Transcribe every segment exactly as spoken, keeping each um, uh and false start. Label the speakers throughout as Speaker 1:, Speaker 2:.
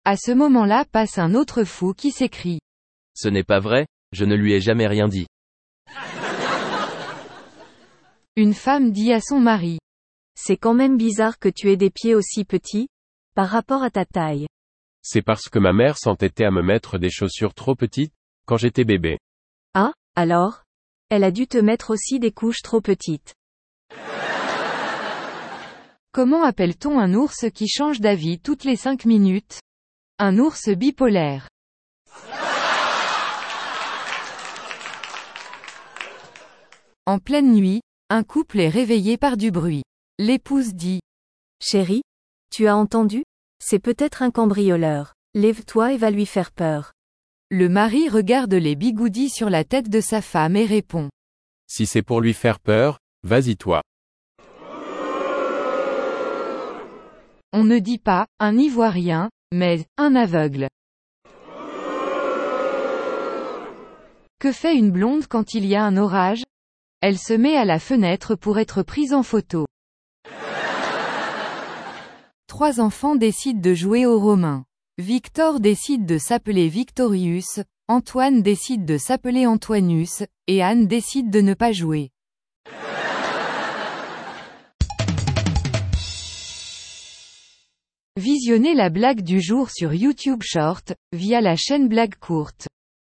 Speaker 1: À ce moment-là passe un autre fou qui s'écrie.
Speaker 2: Ce n'est pas vrai, je ne lui ai jamais rien dit.
Speaker 1: Une femme dit à son mari.
Speaker 3: C'est quand même bizarre que tu aies des pieds aussi petits, par rapport à ta taille.
Speaker 4: C'est parce que ma mère s'entêtait à me mettre des chaussures trop petites, quand j'étais bébé.
Speaker 3: Ah, alors? Elle a dû te mettre aussi des couches trop petites.
Speaker 1: Comment appelle-t-on un ours qui change d'avis toutes les cinq minutes? Un ours bipolaire. En pleine nuit, un couple est réveillé par du bruit. L'épouse dit.
Speaker 3: Chérie, tu as entendu? C'est peut-être un cambrioleur. Lève-toi et va lui faire peur.
Speaker 1: Le mari regarde les bigoudis sur la tête de sa femme et répond.
Speaker 4: Si c'est pour lui faire peur, vas-y toi.
Speaker 1: On ne dit pas, un Ivoirien, mais, un aveugle. Que fait une blonde quand il y a un orage? Elle se met à la fenêtre pour être prise en photo. Trois enfants décident de jouer aux Romains. Victor décide de s'appeler Victorius, Antoine décide de s'appeler Antoinus, et Anne décide de ne pas jouer. Visionnez la blague du jour sur YouTube Short, via la chaîne Blague Courte.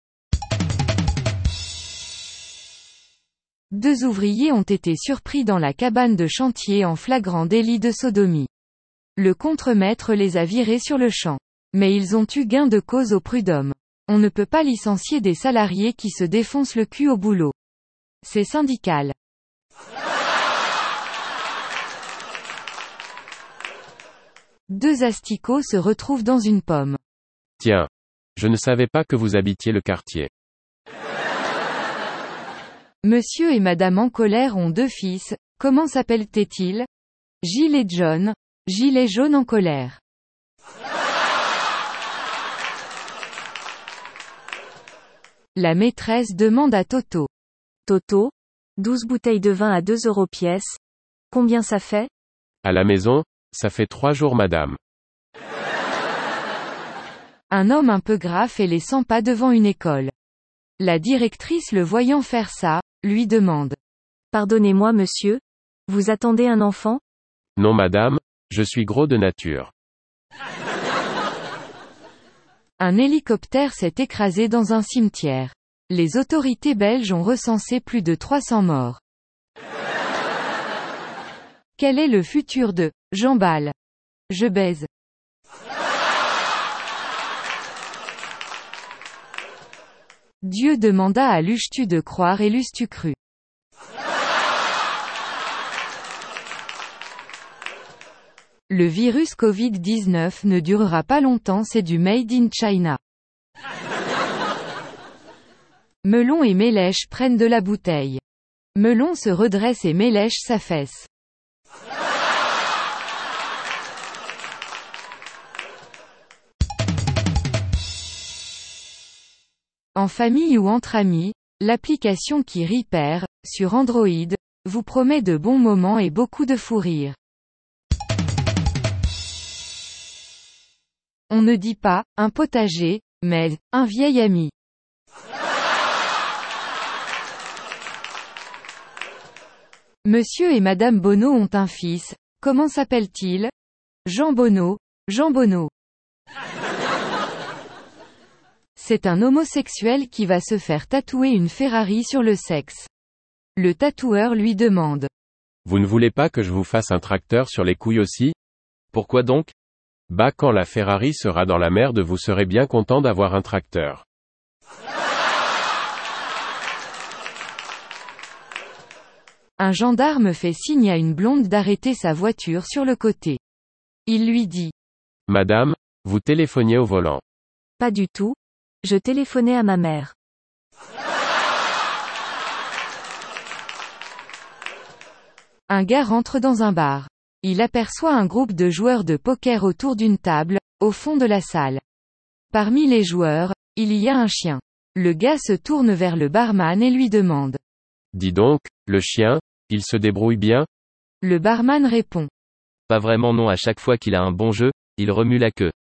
Speaker 1: Deux ouvriers ont été surpris dans la cabane de chantier en flagrant délit de sodomie. Le contremaître les a virés sur le champ. Mais ils ont eu gain de cause au prud'homme. On ne peut pas licencier des salariés qui se défoncent le cul au boulot. C'est syndical. Deux asticots se retrouvent dans une pomme.
Speaker 4: Tiens. Je ne savais pas que vous habitiez le quartier.
Speaker 1: Monsieur et Madame en colère ont deux fils, comment s'appellent-ils? Gilles et John. Gilles est jaune en colère. La maîtresse demande à Toto.
Speaker 3: Toto, douze bouteilles de vin à deux euros pièce. Combien ça fait?
Speaker 4: À la maison, ça fait trois jours madame.
Speaker 1: Un homme un peu gras fait les cent pas devant une école. La directrice le voyant faire ça, lui demande.
Speaker 3: Pardonnez-moi monsieur? Vous attendez un enfant?
Speaker 4: Non madame, je suis gros de nature.
Speaker 1: Un hélicoptère s'est écrasé dans un cimetière. Les autorités belges ont recensé plus de trois cents morts. Quel est le futur de « j'emballe »? Je baise. Dieu demanda à l'eusses-tu de croire et l'eusses-tu cru. Le virus covid dix-neuf ne durera pas longtemps, c'est du Made in China. Melon et Mélèche prennent de la bouteille. Melon se redresse et Mélèche s'affaisse. En famille ou entre amis, l'application qui rit perd, sur Android, vous promet de bons moments et beaucoup de fou rire. On ne dit pas, un potager, mais, un vieil ami. Monsieur et Madame Bonneau ont un fils, comment s'appelle-t-il? Jean Bonneau, Jean Bonneau. C'est un homosexuel qui va se faire tatouer une Ferrari sur le sexe. Le tatoueur lui demande.
Speaker 4: Vous ne voulez pas que je vous fasse un tracteur sur les couilles aussi?
Speaker 2: Pourquoi donc?
Speaker 4: Bah quand la Ferrari sera dans la merde vous serez bien content d'avoir un tracteur.
Speaker 1: Un gendarme fait signe à une blonde d'arrêter sa voiture sur le côté. Il lui dit.
Speaker 4: Madame, vous téléphoniez au volant.
Speaker 3: Pas du tout. Je téléphonais à ma mère.
Speaker 1: Un gars rentre dans un bar. Il aperçoit un groupe de joueurs de poker autour d'une table, au fond de la salle. Parmi les joueurs, il y a un chien. Le gars se tourne vers le barman et lui demande.
Speaker 4: Dis donc, le chien, il se débrouille bien?
Speaker 1: Le barman répond.
Speaker 2: Pas vraiment non, à chaque fois qu'il a un bon jeu, il remue la queue.